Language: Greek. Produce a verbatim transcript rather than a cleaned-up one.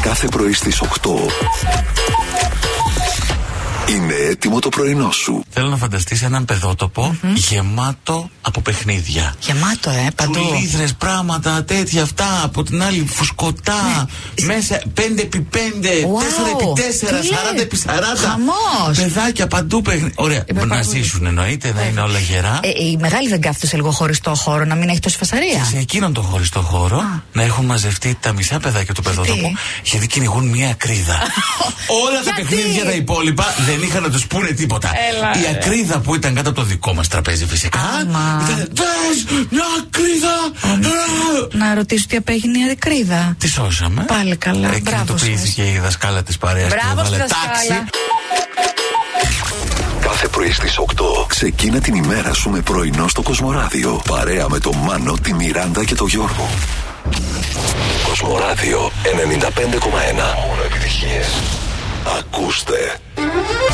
Κάθε πρωί στις οκτώ είναι έτοιμο το πρωινό σου. Θέλω να φανταστείς έναν παιδότοπο mm-hmm. γεμάτο από παιχνίδια. Γεμάτο, ε, παντού. Τσουλήθρες, πράγματα, τέτοια αυτά. Από την άλλη φουσκωτά. Ναι. Μέσα πέντε επί πέντε, wow. τέσσερα επί τέσσερα, σαράντα επί σαράντα. Χαμός. Παιδάκια παντού παιχνίδια. Ωραία. Μπορεί να ζήσουν εννοείται, να είναι όλα γερά. Ε, οι μεγάλοι δεν κάθονται σε λίγο χωριστό χώρο, να μην έχει τόση φασαρία. Και σε εκείνον τον χωριστό χώρο ah. να έχουν μαζευτεί τα μισά παιδάκια του παιδότοπου, γιατί κυνηγούν μία ακρίδα. Όλα τα παιχνίδια τα υπόλοιπα δεν είχαν να τους πούνε τίποτα. Έλα, η ακρίδα που ήταν κάτω από το δικό μας τραπέζι φυσικά ήταν δες μια ακρίδα. Να ρωτήσω τι απέγινε η ακρίδα. Τη σώσαμε. Πάλι καλά. Ε, κινητοποιήθηκε η δασκάλα της παρέας. Μπράβο στη δασκάλα. Κάθε πρωί στις οκτώ ξεκίνα την ημέρα σου με πρωινό στο Κοσμοράδιο. Παρέα με τον Μάνο, τη Μιράντα και τον Γιώργο. Κοσμοράδιο ενενήντα πέντε κόμμα ένα. Μόνο επιτυχίες. Ακούστε.